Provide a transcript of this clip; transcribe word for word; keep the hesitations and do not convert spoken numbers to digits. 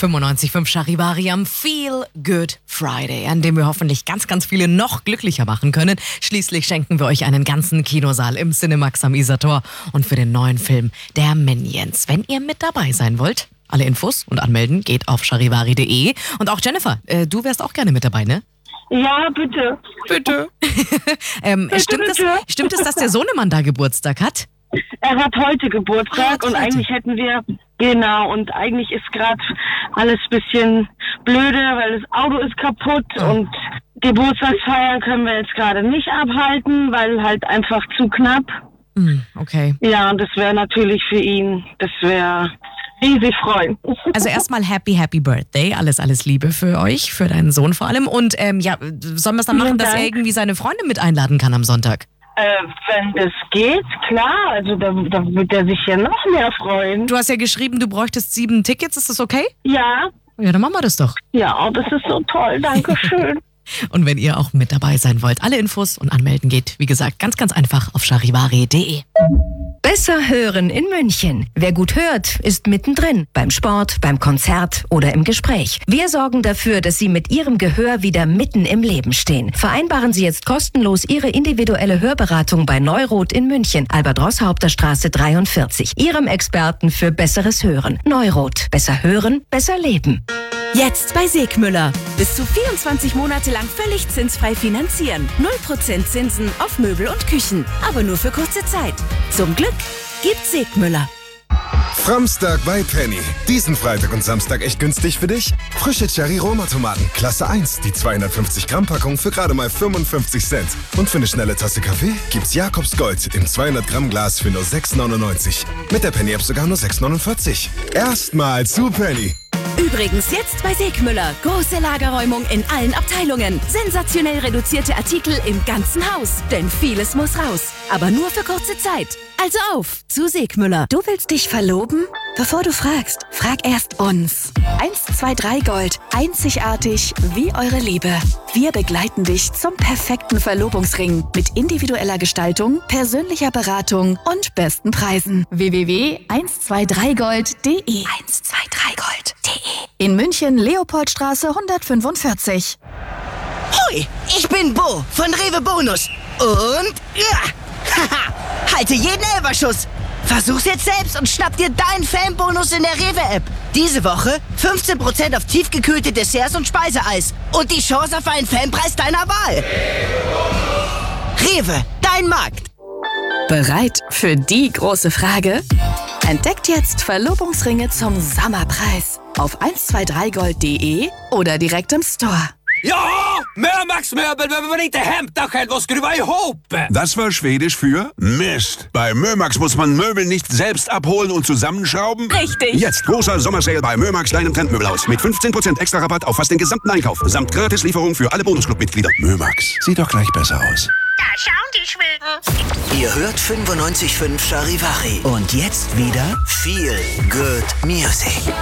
fünfundneunzig Komma fünf Charivari am Feel Good Friday, an dem wir hoffentlich ganz, ganz viele noch glücklicher machen können. Schließlich schenken wir euch einen ganzen Kinosaal im Cinemax am Isartor und für den neuen Film der Minions. Wenn ihr mit dabei sein wollt, alle Infos und anmelden geht auf charivari punkt de. Und auch Jennifer, äh, du wärst auch gerne mit dabei, ne? Ja, bitte. Bitte. ähm, bitte, stimmt, bitte. Es, stimmt es, dass der Sohnemann da Geburtstag hat? Er hat heute Geburtstag Ah, und heute. eigentlich hätten wir, genau, und eigentlich ist gerade alles bisschen blöde, weil das Auto ist kaputt Oh. und Geburtstagsfeiern können wir jetzt gerade nicht abhalten, weil halt einfach zu knapp. Hm, okay. Ja, und das wäre natürlich für ihn, das wäre riesig freuen. Also erstmal happy, happy Birthday. Alles, alles Liebe für euch, für deinen Sohn vor allem. Und ähm, ja, sollen wir es dann machen, Vielen dass er Dank. irgendwie seine Freunde mit einladen kann am Sonntag? Äh, wenn es geht, klar, also da, da wird er sich ja noch mehr freuen. Du hast ja geschrieben, du bräuchtest sieben Tickets. Ist das okay? Ja, Ja, dann machen wir das doch. ja, das ist so toll, danke schön. Und wenn ihr auch mit dabei sein wollt, alle Infos und anmelden geht, wie gesagt, ganz, ganz einfach auf charivari punkt de. Besser hören in München. Wer gut hört, ist mittendrin. Beim Sport, beim Konzert oder im Gespräch. Wir sorgen dafür, dass Sie mit Ihrem Gehör wieder mitten im Leben stehen. Vereinbaren Sie jetzt kostenlos Ihre individuelle Hörberatung bei Neuroth in München, Albert-Ross-Haupterstraße dreiundvierzig. Ihrem Experten für besseres Hören. Neuroth. Besser hören, besser leben. Jetzt bei Segmüller. Bis zu vierundzwanzig Monate lang völlig zinsfrei finanzieren. null Prozent Zinsen auf Möbel und Küchen. Aber nur für kurze Zeit. Zum Glück gibt's Segmüller. Framstag bei Penny. Diesen Freitag und Samstag echt günstig für dich? Frische Cherry-Roma-Tomaten, Klasse eins. Die zweihundertfünfzig Gramm Packung für gerade mal fünfundfünfzig Cent. Und für eine schnelle Tasse Kaffee gibt's Jakobs Gold im zweihundert Gramm Glas für nur sechs neunundneunzig. Mit der Penny-App sogar nur sechs neunundvierzig. Erstmal zu Penny. Übrigens jetzt bei Segmüller. Große Lagerräumung in allen Abteilungen. Sensationell reduzierte Artikel im ganzen Haus. Denn vieles muss raus. Aber nur für kurze Zeit. Also auf zu Segmüller. Du willst dich verloben? Bevor du fragst, frag erst uns. eins zwei drei Gold. Einzigartig wie eure Liebe. Wir begleiten dich zum perfekten Verlobungsring mit individueller Gestaltung, persönlicher Beratung und besten Preisen. w w w punkt eins zwei drei gold punkt de eins zwei drei gold punkt de In München, Leopoldstraße hundertfünfundvierzig. Hui, ich bin Bo von Rewe Bonus. Und ja, haha, halte jeden Elberschuss. Versuch's jetzt selbst und schnapp dir deinen Fanbonus in der Rewe-App. Diese Woche fünfzehn Prozent auf tiefgekühlte Desserts und Speiseeis. Und die Chance auf einen Fanpreis deiner Wahl. Rewe, dein Markt. Bereit für die große Frage? Entdeckt jetzt Verlobungsringe zum Sommerpreis auf eins zwei drei gold punkt de oder direkt im Store. Ja, Mömax-Möbel behöver man inte hämta själv och skruva ihop. Das war Schwedisch für Mist. Bei Mömax muss man Möbel nicht selbst abholen und zusammenschrauben. Richtig. Jetzt großer Sommersale bei Mömax, deinem Trendmöbelhaus. Mit fünfzehn Prozent extra Rabatt auf fast den gesamten Einkauf. Samt Gratislieferung für alle Bonusclub-Mitglieder. Mömax, sieht doch gleich besser aus. Da schauen die Schweden. Ihr hört fünfundneunzig Komma fünf Charivari. Und jetzt wieder Feel Good Music.